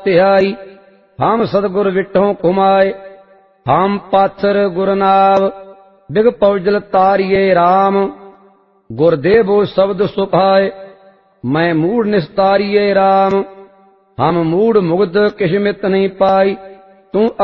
तिहाई। हम सतगुर विठों कुमाए, हम पाथर गुरनाव। बिग पौजल तारिये राम, गुरदेवो शब्द सुभाए। मैं मूढ़ निस्तारिये राम, हम मूढ़ मुग्ध किशमित नहीं पाई। तू